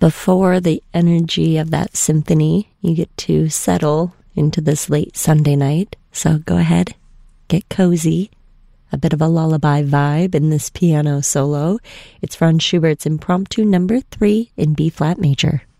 Before the energy of that symphony, you get to settle into this late Sunday night. So go ahead, get cozy. A bit of a lullaby vibe in this piano solo. It's Franz Schubert's Impromptu number 3 in B-flat major.